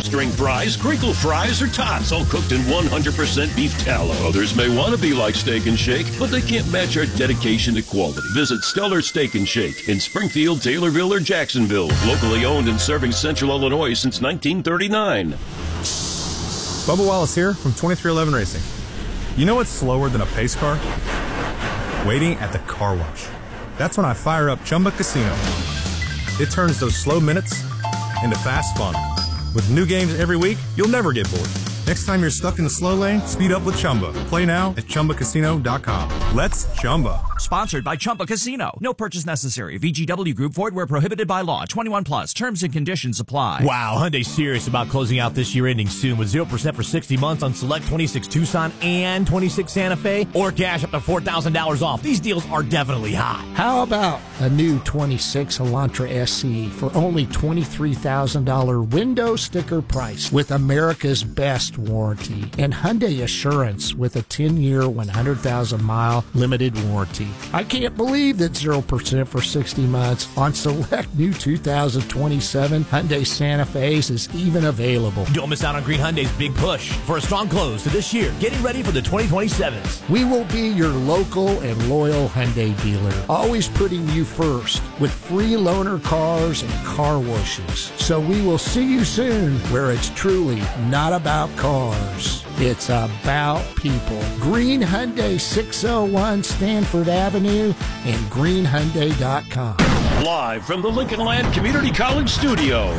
String fries, crinkle fries, or tots, all cooked in 100% beef tallow. Others may want to be like Steak and Shake, but they can't match our dedication to quality. Visit Stellar Steak and Shake in Springfield, Taylorville, or Jacksonville. Locally owned and serving Central Illinois since 1939. Bubba Wallace here from 2311 Racing. You know what's slower than a pace car? Waiting at the car wash. That's when I fire up Chumba Casino. It turns those slow minutes into fast fun. With new games every week, you'll never get bored. Next time you're stuck in the slow lane, speed up with Chumba. Play now at ChumbaCasino.com. Let's Chumba. Sponsored by Chumba Casino. No purchase necessary. VGW Group. Void where prohibited by law. 21 plus. Terms and conditions apply. Wow, Hyundai's serious about closing out this year ending soon with 0% for 60 months on select 26 Tucson and 26 Santa Fe, or cash up to $4,000 off. These deals are definitely hot. How about a new 26 Elantra SE for only $23,000 window sticker price with America's best warranty and Hyundai Assurance with a 10-year, 100,000-mile limited warranty. I can't believe that 0% for 60 months on select new 2027 Hyundai Santa Fe's is even available. Don't miss out on Green Hyundai's big push for a strong close to this year. Getting ready for the 2027s. We will be your local and loyal Hyundai dealer, always putting you first with free loaner cars and car washes. So we will see you soon where it's truly not about cars. It's about people. Green Hyundai 601 Stanford Avenue and greenhyundai.com. Live from the Lincoln Land Community College studio.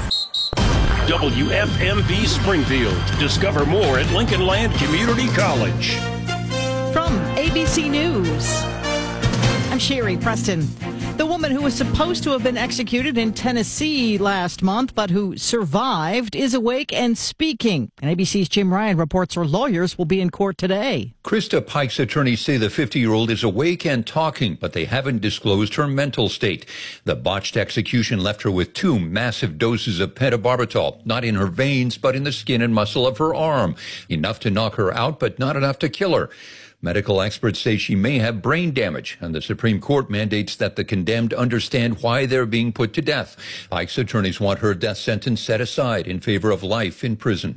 WFMB Springfield. Discover more at Lincoln Land Community College. From ABC News, I'm Sherry Preston. The woman who was supposed to have been executed in Tennessee last month, but who survived, is awake and speaking. And ABC's Jim Ryan reports her lawyers will be in court today. Krista Pike's attorneys say the 50-year-old is awake and talking, but they haven't disclosed her mental state. The botched execution left her with 2 massive doses of pentobarbital, not in her veins, but in the skin and muscle of her arm. Enough to knock her out, but not enough to kill her. Medical experts say she may have brain damage, and the Supreme Court mandates that the condemned understand why they're being put to death. Pike's attorneys want her death sentence set aside in favor of life in prison.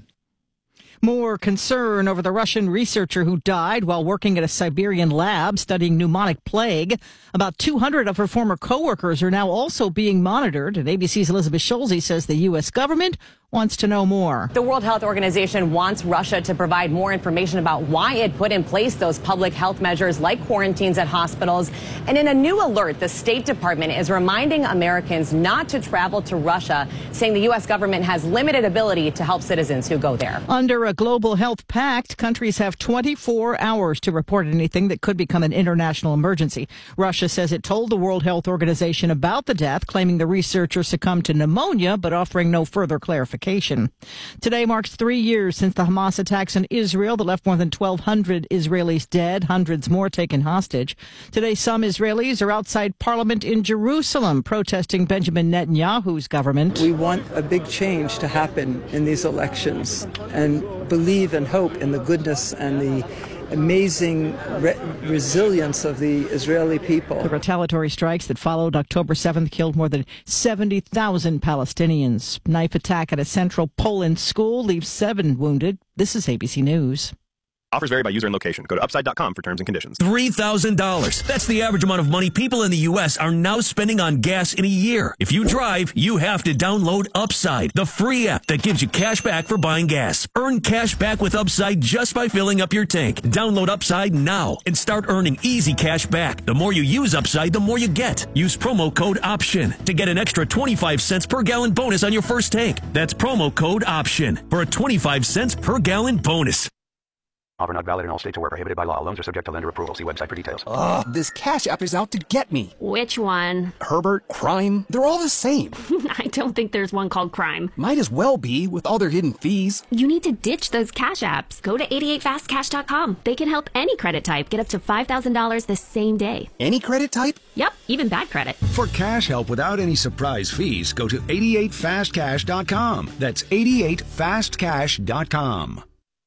More concern over the Russian researcher who died while working at a Siberian lab studying pneumonic plague. About 200 of her former coworkers are now also being monitored, and ABC's Elizabeth Schulze says the U.S. government wants to know more. The World Health Organization wants Russia to provide more information about why it put in place those public health measures like quarantines at hospitals. And in a new alert, the State Department is reminding Americans not to travel to Russia, saying the U.S. government has limited ability to help citizens who go there. Under a global health pact, countries have 24 hours to report anything that could become an international emergency. Russia says it told the World Health Organization about the death, claiming the researcher succumbed to pneumonia, but offering no further clarification. Today marks 3 years since the Hamas attacks in Israel that left more than 1,200 Israelis dead, hundreds more taken hostage. Today, some Israelis are outside Parliament in Jerusalem protesting Benjamin Netanyahu's government. We want a big change to happen in these elections and believe and hope in the goodness and the amazing resilience of the Israeli people. The retaliatory strikes that followed October 7th killed more than 70,000 Palestinians. Knife attack at a central Poland school leaves 7 wounded. This is ABC News. Offers vary by user and location. Go to upside.com for terms and conditions. $3,000. That's the average amount of money people in the U.S. are now spending on gas in a year. If you drive, you have to download Upside, the free app that gives you cash back for buying gas. Earn cash back with Upside just by filling up your tank. Download Upside now and start earning easy cash back. The more you use Upside, the more you get. Use promo code OPTION to get an extra 25 cents per gallon bonus on your first tank. That's promo code OPTION for a 25 cents per gallon bonus. Offer not valid in all states or where prohibited by law. Loans are subject to lender approval. See website for details. This Cash App is out to get me. Which one? Herbert, Crime, they're all the same. I don't think there's one called Crime. Might as well be, with all their hidden fees. You need to ditch those Cash Apps. Go to 88fastcash.com. They can help any credit type get up to $5,000 the same day. Any credit type? Yep, even bad credit. For cash help without any surprise fees, go to 88fastcash.com. That's 88fastcash.com.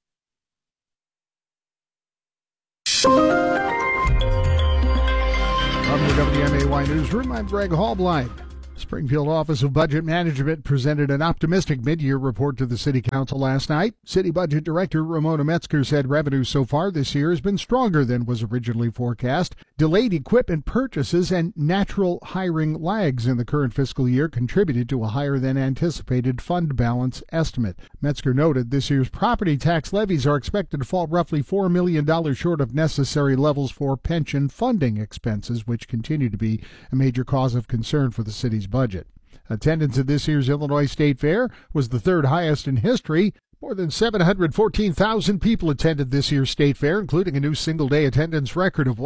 From the WMAY Newsroom, I'm Greg Hallblind. Springfield Office of Budget Management presented an optimistic mid-year report to the City Council last night. City Budget Director Ramona Metzger said revenue so far this year has been stronger than was originally forecast. Delayed equipment purchases and natural hiring lags in the current fiscal year contributed to a higher than anticipated fund balance estimate. Metzger noted this year's property tax levies are expected to fall roughly $4 million short of necessary levels for pension funding expenses, which continue to be a major cause of concern for the city's budget. Attendance at this year's Illinois State Fair was the third highest in history. More than 714,000 people attended this year's State Fair, including a new single-day attendance record of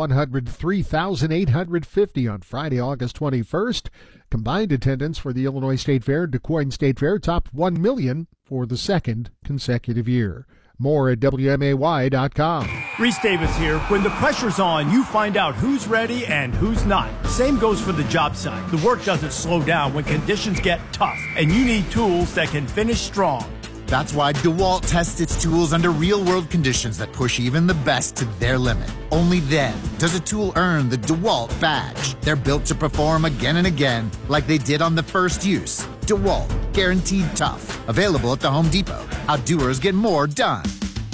103,850 on Friday, August 21st. Combined attendance for the Illinois State Fair and Des Moines State Fair topped 1 million for the second consecutive year. More at WMAY.com. Reese Davis here. When the pressure's on, you find out who's ready and who's not. Same goes for the job site. The work doesn't slow down when conditions get tough, and you need tools that can finish strong. That's why DeWalt tests its tools under real-world conditions that push even the best to their limit. Only then does a tool earn the DeWalt badge. They're built to perform again and again, like they did on the first use. DeWalt, guaranteed tough. Available at the Home Depot. Outdoers get more done.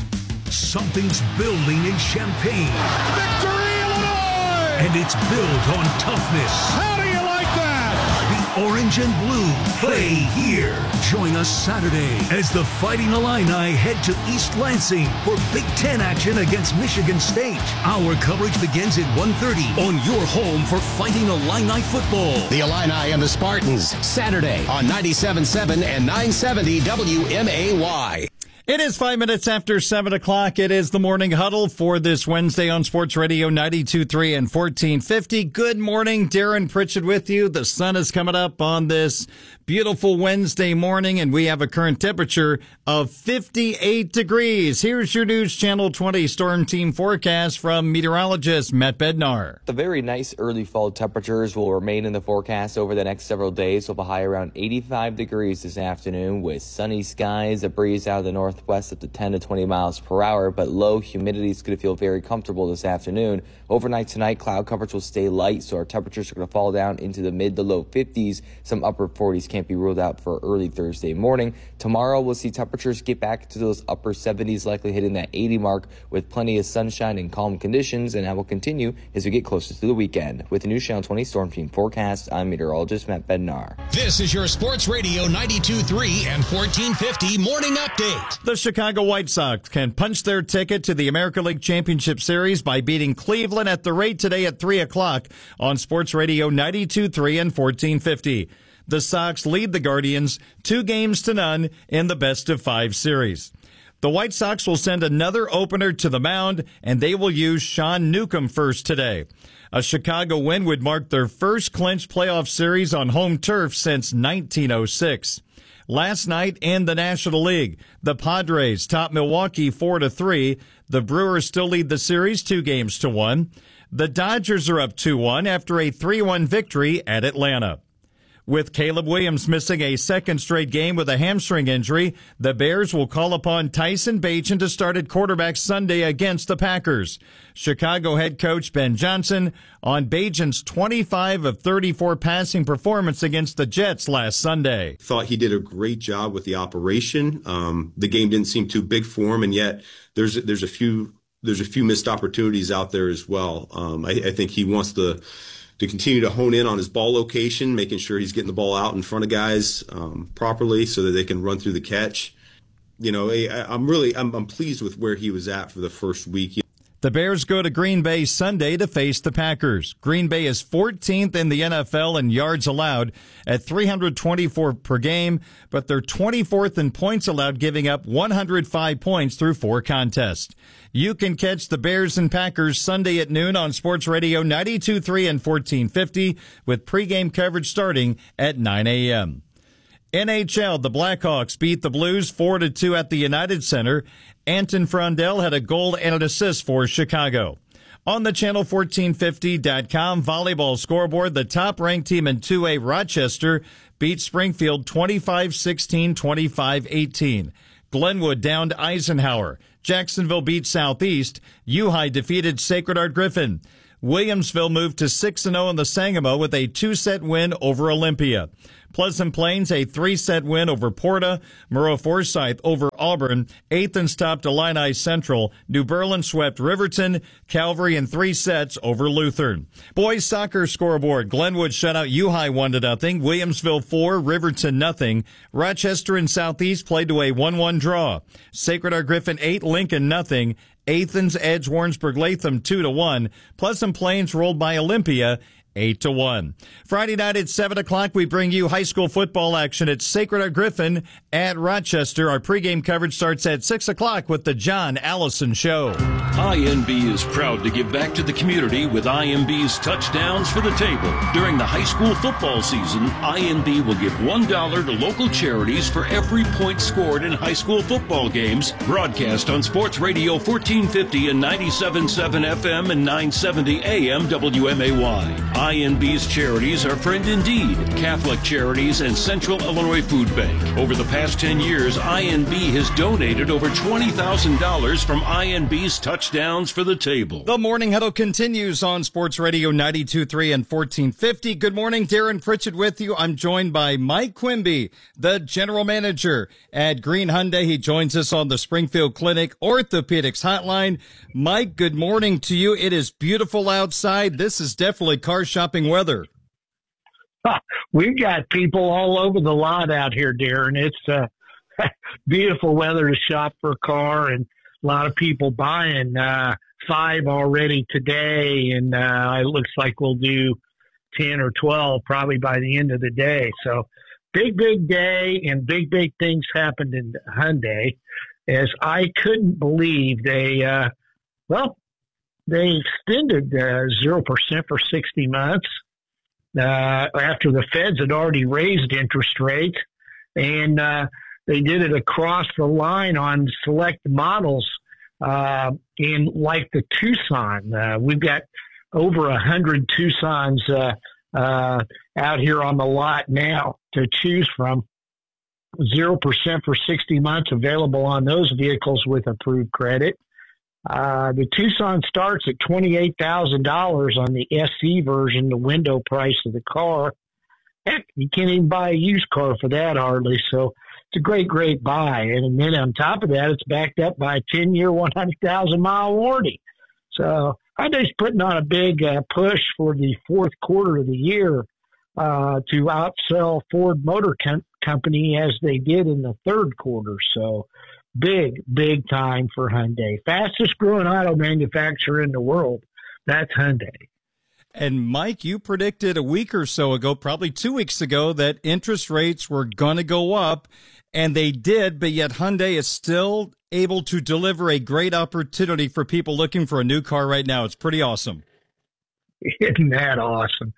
Something's building in Champaign. Victory, Illinois! And it's built on toughness. How do you like that? The orange and blue play here. Join us Saturday as the Fighting Illini head to East Lansing for Big Ten action against Michigan State. Our coverage begins at 1:30 on your home for Fighting Illini football. The Illini and the Spartans, Saturday on 97.7 and 970 WMAY. It is 5 minutes after 7 o'clock. It is the Morning Huddle for this Wednesday on Sports Radio 92.3 and 1450. Good morning. Darren Pritchett with you. The sun is coming up on this beautiful Wednesday morning, and we have a current temperature of 58 degrees. Here's your News Channel 20 Storm Team forecast from meteorologist Matt Bednar. The very nice early fall temperatures will remain in the forecast over the next several days. We'll be high around 85 degrees this afternoon with sunny skies, a breeze out of the northwest up to 10 to 20 miles per hour, but low humidity is going to feel very comfortable this afternoon. Overnight tonight, cloud coverage will stay light, so our temperatures are going to fall down into the mid to low 50s. Some upper 40s can't be ruled out for early Thursday morning. Tomorrow, we'll see temperatures get back to those upper 70s, likely hitting that 80 mark with plenty of sunshine and calm conditions, and that will continue as we get closer to the weekend. With the News Channel 20 Storm Team forecast, I'm meteorologist Matt Bednar. This is your Sports Radio 92.3 and 1450 Morning Update. The Chicago White Sox can punch their ticket to the American League Championship Series by beating Cleveland at the rate today at 3 o'clock on Sports Radio 92.3 and 1450. The Sox lead the Guardians 2-0 in the best-of-5 series. The White Sox will send another opener to the mound, and they will use Sean Newcomb first today. A Chicago win would mark their first clinched playoff series on home turf since 1906. Last night in the National League, the Padres topped Milwaukee 4-3. The Brewers still lead the series 2-1. The Dodgers are up 2-1 after a 3-1 victory at Atlanta. With Caleb Williams missing a second straight game with a hamstring injury, the Bears will call upon Tyson Bagent to start at quarterback Sunday against the Packers. Chicago head coach Ben Johnson on Bagent's 25 of 34 passing performance against the Jets last Sunday. Thought he did a great job with the operation. The game didn't seem too big for him, and yet there's a few missed opportunities out there as well. I think he wants to continue to hone in on his ball location, making sure he's getting the ball out in front of guys properly so that they can run through the catch. You know, I'm pleased with where he was at for the first week. The Bears go to Green Bay Sunday to face the Packers. Green Bay is 14th in the NFL in yards allowed at 324 per game, but they're 24th in points allowed, giving up 105 points through 4 contests. You can catch the Bears and Packers Sunday at noon on Sports Radio 92.3 and 1450 with pregame coverage starting at 9 a.m. NHL, the Blackhawks beat the Blues 4-2 at the United Center. Anton Frondel had a goal and an assist for Chicago. On the Channel1450.com volleyball scoreboard, the top-ranked team in 2A, Rochester, beat Springfield 25-16, 25-18. Glenwood downed Eisenhower. Jacksonville beat Southeast. U-High defeated Sacred Heart Griffin. Williamsville moved to 6-0 in the Sangamo with a 2-set win over Olympia. Pleasant Plains, a 3-set win over Porta. Murrow Forsyth over Auburn. Athens topped Illini Central. New Berlin swept Riverton. Calvary in 3 sets over Lutheran. Boys soccer scoreboard. Glenwood shut out U-High 1-0. Williamsville 4, Riverton 0. Rochester and Southeast played to a 1-1 draw. Sacred Heart Griffin 8, Lincoln 0. Athens edged Warrensburg Latham 2-1. Pleasant Plains rolled by Olympia 8-1. Friday night at 7 o'clock, we bring you high school football action at Sacred Heart Griffin at Rochester. Our pregame coverage starts at 6 o'clock with the John Allison Show. IMB is proud to give back to the community with IMB's Touchdowns for the Table. During the high school football season, IMB will give $1 to local charities for every point scored in high school football games. Broadcast on Sports Radio 1450 and 97.7 FM and 970 AM WMAY. INB's charities are Friend Indeed, Catholic Charities, and Central Illinois Food Bank. Over the past 10 years, INB has donated over $20,000 from INB's Touchdowns for the Table. The Morning Huddle continues on Sports Radio 92.3 and 1450. Good morning, Darren Pritchett with you. I'm joined by Mike Quimby, the General Manager at Green Hyundai. He joins us on the Springfield Clinic Orthopedics Hotline. Mike, good morning to you. It is beautiful outside. This is definitely car shopping weather. We've got people all over the lot out here, Darren. It's beautiful weather to shop for a car, and a lot of people buying 5 already today, and it looks like we'll do 10 or 12 probably by the end of the day. So big day, and big things happened in Hyundai, as I couldn't believe they extended 0% for 60 months after the Feds had already raised interest rates, and they did it across the line on select models in like the Tucson. We've got over 100 Tucsons out here on the lot now to choose from. 0% for 60 months available on those vehicles with approved credit. The Tucson starts at $28,000 on the SE version, the window price of the car. Heck, you can't even buy a used car for that hardly. So it's a great buy. And then on top of that, it's backed up by a 10-year, 100,000-mile warranty. So Hyundai's putting on a big push for the fourth quarter of the year to outsell Ford Motor Company as they did in the third quarter. So big time for Hyundai. Fastest growing auto manufacturer in the world. That's Hyundai. And Mike, you predicted a week or so ago, probably 2 weeks ago, that interest rates were going to go up, and they did, but yet Hyundai is still able to deliver a great opportunity for people looking for a new car right now. It's pretty awesome. Isn't that awesome?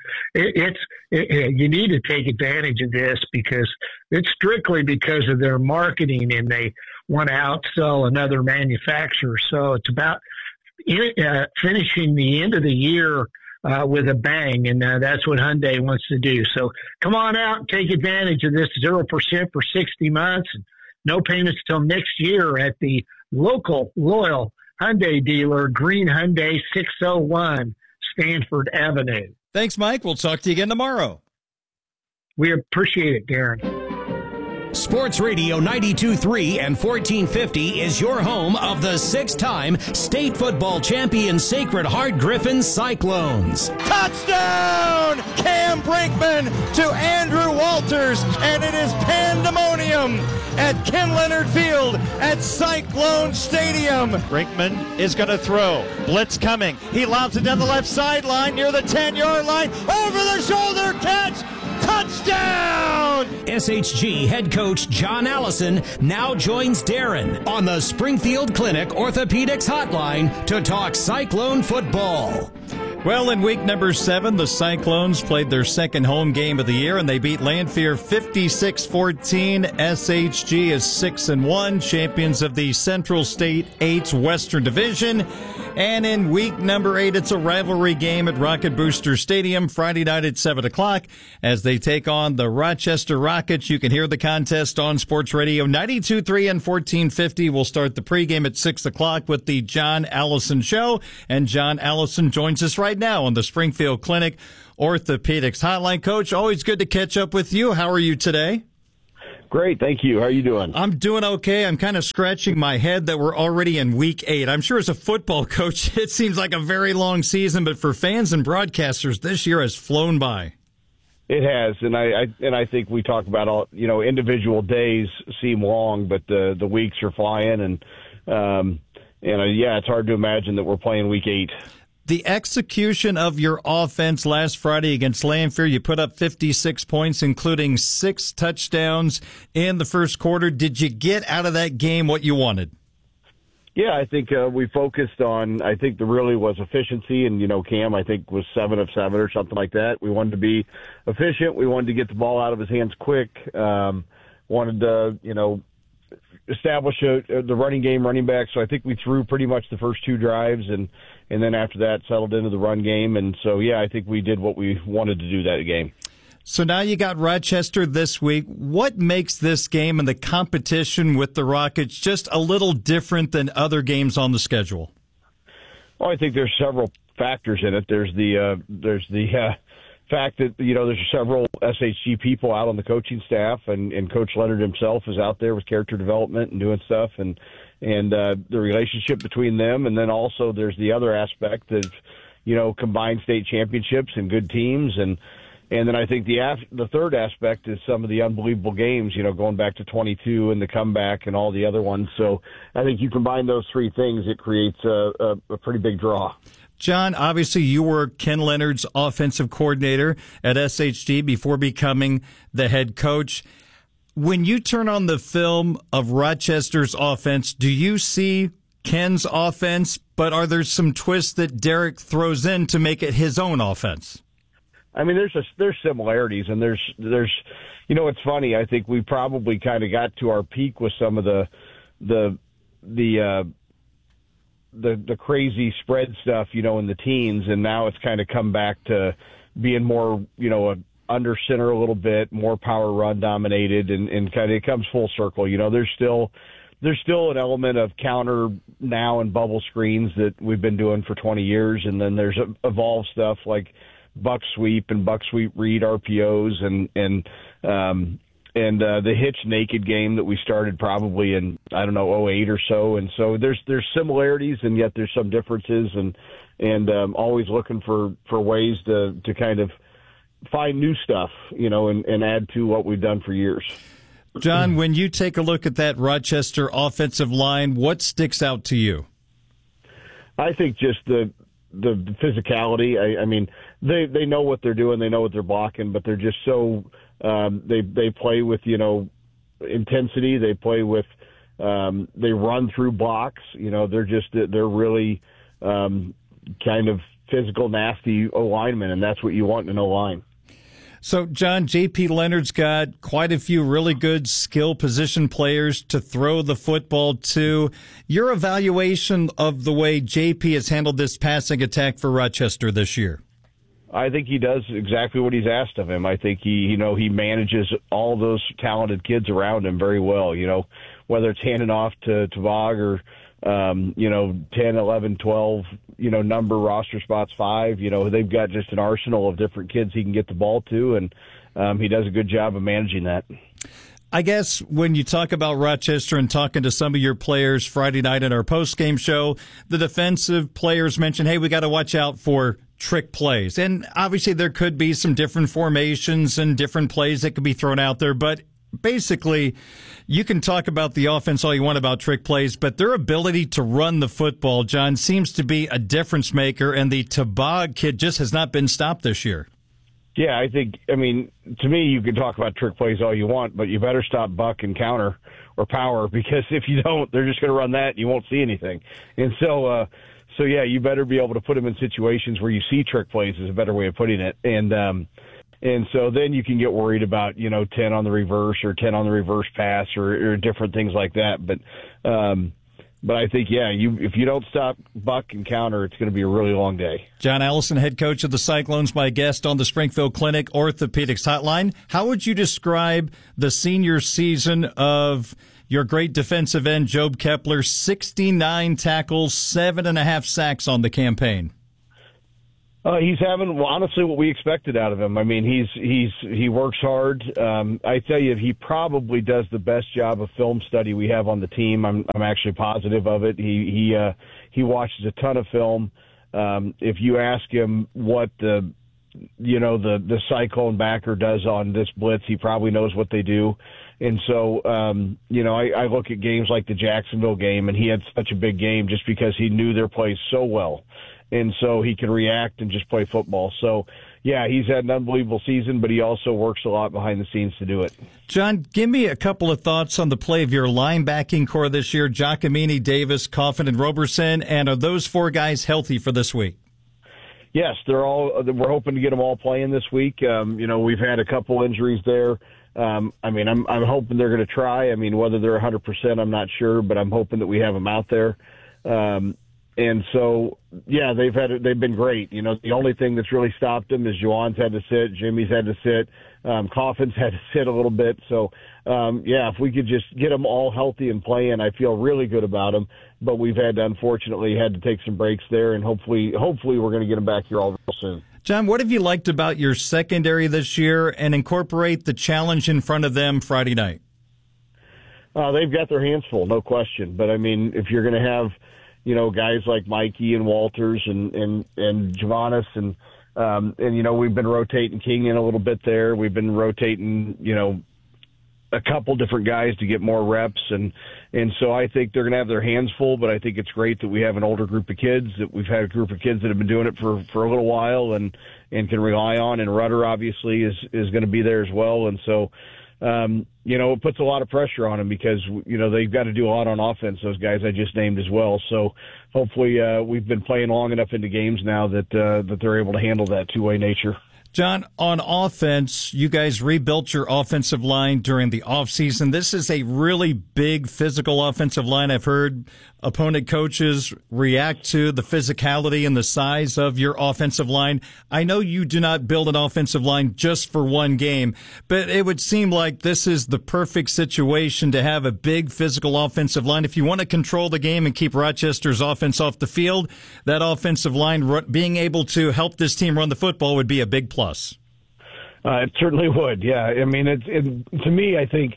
You need to take advantage of this because it's strictly because of their marketing, and they want to outsell another manufacturer. So it's about finishing the end of the year with a bang, and that's what Hyundai wants to do. So come on out and take advantage of this 0% for 60 months, and no payments till next year at the local loyal Hyundai dealer, Green Hyundai 601 Stanford Avenue. Thanks, Mike. We'll talk to you again tomorrow. We appreciate it, Darren. Sports Radio 92.3 and 1450 is your home of the 6-time state football champion Sacred Heart Griffin Cyclones. Touchdown! Cam Brinkman to Andrew Walters, and it is pandemonium at Ken Leonard Field at Cyclone Stadium. Brinkman is going to throw. Blitz coming. He lobs it down the left sideline near the 10-yard line. Over the shoulder catch. Touchdown! SHG head coach John Allison now joins Darren on the Springfield Clinic Orthopedics Hotline to talk Cyclone football. Well, in week number 7, the Cyclones played their second home game of the year, and they beat Lanphier 56-14. SHG is 6-1, champions of the Central State 8's Western Division. And in week number 8, it's a rivalry game at Rocket Booster Stadium Friday night at 7 o'clock as they take on the Rochester Rockets. You can hear the contest on Sports Radio 92.3 and 1450. We'll start the pregame at 6 o'clock with the John Allison Show, and John Allison joins us right right now on the Springfield Clinic Orthopedics Hotline. Coach, always good to catch up with you. How are you today? Great, thank you. How are you doing? I'm doing okay. I'm kind of scratching my head that we're already in week 8. I'm sure as a football coach, it seems like a very long season, but for fans and broadcasters, this year has flown by. It has, and I think we talk about all, individual days seem long, but the weeks are flying, and it's hard to imagine that we're playing week 8. The execution of your offense last Friday against Lanphier, you put up 56 points, including 6 touchdowns in the first quarter. Did you get out of that game what you wanted? Yeah, I think we focused on, I think there really was efficiency, and, Cam, I think, was 7 of 7 or something like that. We wanted to be efficient. We wanted to get the ball out of his hands quick. Wanted to, establish the running game, running back. So I think we threw pretty much the first 2 drives, and then after that settled into the run game. And so, I think we did what we wanted to do that game. So now you got Rochester this week. What makes this game and the competition with the Rockets just a little different than other games on the schedule? Well, I think there's several factors in it. There's the fact that, there's several SHG people out on the coaching staff, and Coach Leonard himself is out there with character development and doing stuff, and the relationship between them. And then also there's the other aspect of, combined state championships and good teams. And then I think the third aspect is some of the unbelievable games, going back to 22 and the comeback and all the other ones. So I think you combine those 3 things, it creates a pretty big draw. John, obviously you were Ken Leonard's offensive coordinator at SHG before becoming the head coach. When you turn on the film of Rochester's offense, do you see Ken's offense, but are there some twists that Derek throws in to make it his own offense? I mean, there's similarities, and there's it's funny. I think we probably kind of got to our peak with some of the crazy spread stuff, in the teens, and now it's kind of come back to being more, under center a little bit, more power run dominated, and kind of it comes full circle. There's still an element of counter now and bubble screens that we've been doing for 20 years, and then there's evolved stuff like buck sweep and buck sweep read RPOs and the hitch naked game that we started probably in 2008 or so. And so there's similarities, and yet there's some differences, and always looking for ways to kind of find new stuff, and add to what we've done for years. John, when you take a look at that Rochester offensive line, what sticks out to you? I think just the physicality. I mean, they know what they're doing, they know what they're blocking, but they're just so they play with intensity. They play with they run through blocks. They're really kind of physical, nasty O-linemen, and that's what you want in an O-line. So, John, J.P. Leonard's got quite a few really good skill position players to throw the football to. Your evaluation of the way J.P. has handled this passing attack for Rochester this year? I think he does exactly what he's asked of him. I think he manages all those talented kids around him very well, whether it's handing off to Tavag or, 10, 11, 12, number roster spots 5, they've got just an arsenal of different kids he can get the ball to, and he does a good job of managing that. I guess when you talk about Rochester and talking to some of your players Friday night in our post-game show, the defensive players mentioned, hey, we got to watch out for trick plays. And obviously there could be some different formations and different plays that could be thrown out there, but basically, you can talk about the offense all you want about trick plays, but their ability to run the football, John, seems to be a difference maker, and the Tabag kid just has not been stopped this year. Yeah, to me, you can talk about trick plays all you want, but you better stop buck and counter or power, because if you don't, they're just going to run that and you won't see anything. And so yeah, you better be able to put them in situations where you see trick plays is a better way of putting it. And so then you can get worried about, 10 on the reverse or 10 on the reverse pass or different things like that. But I think, if you don't stop buck and counter, it's going to be a really long day. John Allison, head coach of the Cyclones, my guest on the Springfield Clinic Orthopedics Hotline. How would you describe the senior season of your great defensive end, Job Kepler? 69 tackles, 7.5 sacks on the campaign. He's having, well, honestly, what we expected out of him. I mean, he works hard. I tell you, he probably does the best job of film study we have on the team. I'm actually positive of it. He watches a ton of film. If you ask him what the Cyclone backer does on this blitz, he probably knows what they do. And so, I look at games like the Jacksonville game, and he had such a big game just because he knew their plays so well. And so he can react and just play football. So, yeah, he's had an unbelievable season, but he also works a lot behind the scenes to do it. John, give me a couple of thoughts on the play of your linebacking core this year, Giacomini, Davis, Coffin, and Roberson. And are those four guys healthy for this week? Yes, we're hoping to get them all playing this week. We've had a couple injuries there. I'm hoping they're going to try. I mean, whether they're 100%, I'm not sure, but I'm hoping that we have them out there. And so, yeah, they've been great. The only thing that's really stopped them is Juwan's had to sit, Jimmy's had to sit, Coffin's had to sit a little bit. So, if we could just get them all healthy and playing, I feel really good about them. But we've unfortunately had to take some breaks there, and hopefully we're going to get them back here all real soon. John, what have you liked about your secondary this year, and incorporate the challenge in front of them Friday night? They've got their hands full, no question. But, I mean, if you're going to have guys like Mikey and Walters and Javanis and we've been rotating King in a little bit there. We've been rotating, a couple different guys to get more reps. And so I think they're going to have their hands full, but I think it's great that we have an older group of kids, that we've had a group of kids that have been doing it for a little while and can rely on. And Rudder obviously is going to be there as well. And so, it puts a lot of pressure on them because, they've got to do a lot on offense, those guys I just named as well. So hopefully we've been playing long enough into games now that they're able to handle that two-way nature. John, on offense, you guys rebuilt your offensive line during the offseason. This is a really big physical offensive line. I've heard opponent coaches react to the physicality and the size of your offensive line. I know you do not build an offensive line just for one game, but it would seem like this is the perfect situation to have a big physical offensive line. If you want to control the game and keep Rochester's offense off the field, that offensive line being able to help this team run the football would be a big plus. It certainly would, yeah. I mean, to me, I think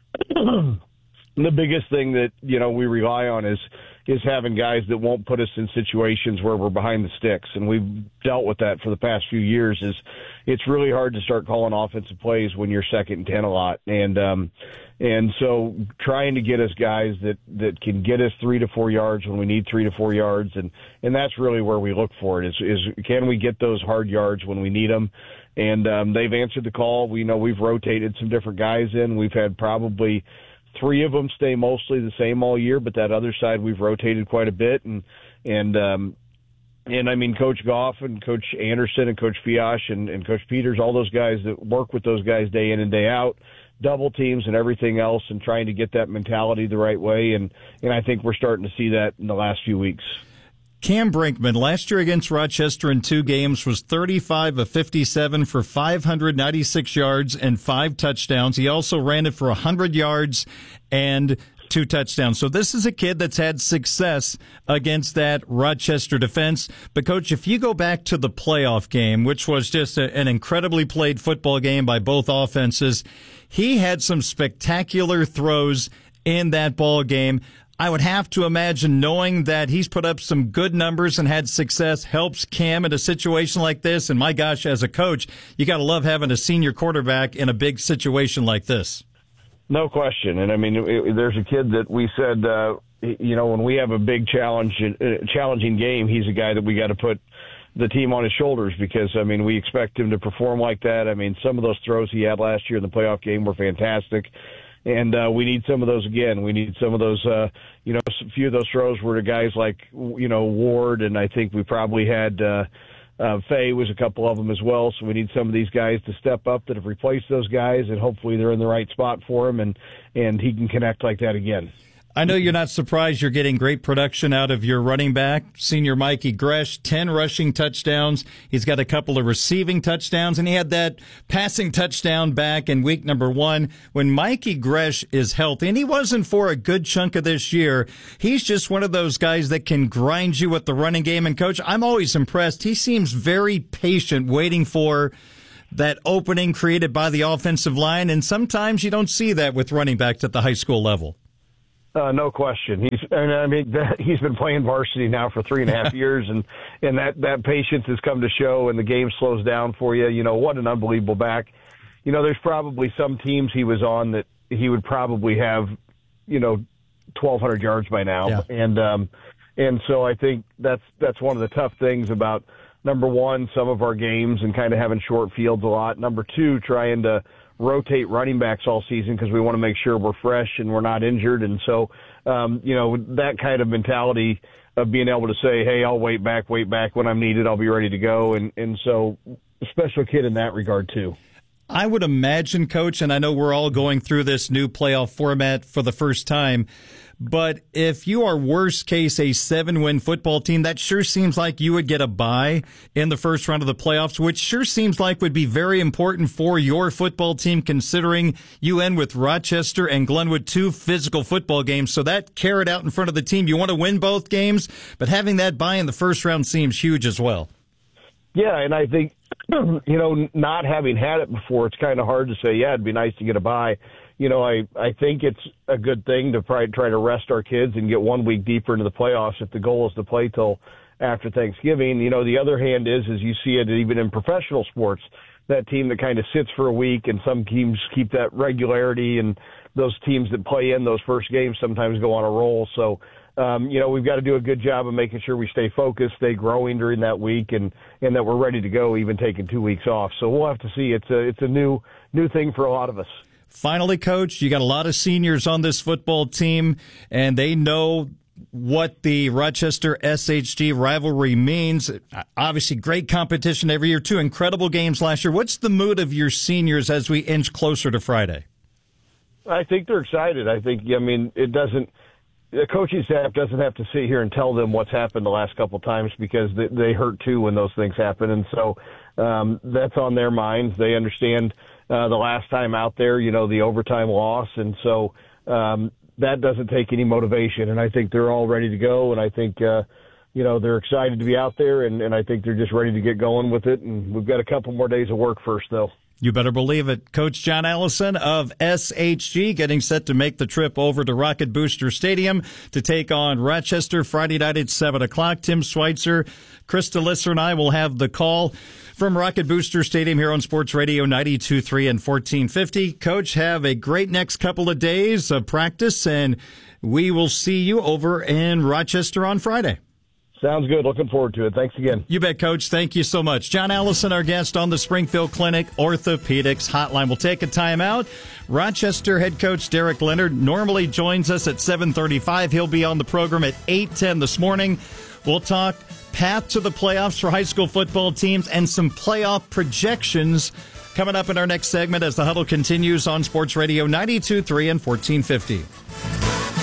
the biggest thing that, we rely on is having guys that won't put us in situations where we're behind the sticks. And we've dealt with that for the past few years. It's really hard to start calling offensive plays when you're 2nd and 10 a lot. And so trying to get us guys that can get us 3 to 4 yards when we need 3 to 4 yards. And that's really where we look for it is can we get those hard yards when we need them? And they've answered the call. We know we've rotated some different guys in. We've had probably 3 of them stay mostly the same all year, but that other side we've rotated quite a bit. And I mean, Coach Goff and Coach Anderson and Coach Fiash and Coach Peters, all those guys that work with those guys day in and day out, double teams and everything else, and trying to get that mentality the right way. And I think we're starting to see that in the last few weeks. Cam Brinkman, last year against Rochester in 2 games, was 35 of 57 for 596 yards and 5 touchdowns. He also ran it for 100 yards and 2 touchdowns. So this is a kid that's had success against that Rochester defense. But, Coach, if you go back to the playoff game, which was just an incredibly played football game by both offenses, he had some spectacular throws in that ball game. I would have to imagine knowing that he's put up some good numbers and had success helps Cam in a situation like this. And my gosh, as a coach, you got to love having a senior quarterback in a big situation like this. No question. And I mean, there's a kid that we said, when we have a big challenging game, he's a guy that we got to put the team on his shoulders because, I mean, we expect him to perform like that. I mean, some of those throws he had last year in the playoff game were fantastic. And we need some of those again. We need some of those, a few of those throws were to guys like, Ward, and I think we probably had Fay was a couple of them as well. So we need some of these guys to step up that have replaced those guys, and hopefully they're in the right spot for him, and he can connect like that again. I know you're not surprised you're getting great production out of your running back, senior Mikey Gresh, 10 rushing touchdowns. He's got a couple of receiving touchdowns, and he had that passing touchdown back in week number 1. When Mikey Gresh is healthy, and he wasn't for a good chunk of this year, he's just one of those guys that can grind you with the running game. And, Coach, I'm always impressed. He seems very patient, waiting for that opening created by the offensive line, and sometimes you don't see that with running backs at the high school level. No question. He's been playing varsity now for 3.5 years, and that patience has come to show, and the game slows down for you. You know, what an unbelievable back. You know, there's probably some teams he was on that he would probably have, 1,200 yards by now. Yeah. And so I think that's one of the tough things about, number one, some of our games and kind of having short fields a lot. Number two, trying to rotate running backs all season because we want to make sure we're fresh and we're not injured. And so, that kind of mentality of being able to say, hey, I'll wait back when I'm needed. I'll be ready to go. And so special kid in that regard too. I would imagine, Coach, and I know we're all going through this new playoff format for the first time, but if you are worst case a 7-win football team, that sure seems like you would get a bye in the first round of the playoffs, which sure seems like would be very important for your football team, considering you end with Rochester and Glenwood, 2 physical football games. So that carrot out in front of the team. You want to win both games, but having that bye in the first round seems huge as well. Yeah, and I think, not having had it before, it's kind of hard to say, yeah, it'd be nice to get a bye. I think it's a good thing to try to rest our kids and get 1 week deeper into the playoffs if the goal is to play till after Thanksgiving. The other hand is you see it even in professional sports, that team that kind of sits for a week, and some teams keep that regularity, and those teams that play in those first games sometimes go on a roll. So, we've got to do a good job of making sure we stay focused, stay growing during that week, and that we're ready to go, even taking 2 weeks off. So we'll have to see. It's a new thing for a lot of us. Finally, Coach, you got a lot of seniors on this football team, and they know what the Rochester SHG rivalry means. Obviously, great competition every year, 2 incredible games last year. What's the mood of your seniors as we inch closer to Friday? I think they're excited. The coaching staff doesn't have to sit here and tell them what's happened the last couple of times, because they hurt too when those things happen. And so that's on their minds. They understand the last time out there, the overtime loss. And so that doesn't take any motivation. And I think they're all ready to go. And I think, they're excited to be out there. And I think they're just ready to get going with it. And we've got a couple more days of work first, though. You better believe it. Coach John Allison of SHG getting set to make the trip over to Rocket Booster Stadium to take on Rochester Friday night at 7 o'clock. Tim Schweitzer, Krista Lisser, and I will have the call from Rocket Booster Stadium here on Sports Radio 92.3 and 1450. Coach, have a great next couple of days of practice, and we will see you over in Rochester on Friday. Sounds good. Looking forward to it. Thanks again. You bet, Coach. Thank you so much. John Allison, our guest on the Springfield Clinic Orthopedics Hotline. We'll take a timeout. Rochester head coach Derek Leonard normally joins us at 7:35. He'll be on the program at 8:10 this morning. We'll talk path to the playoffs for high school football teams and some playoff projections coming up in our next segment as the huddle continues on Sports Radio 92.3 and 1450.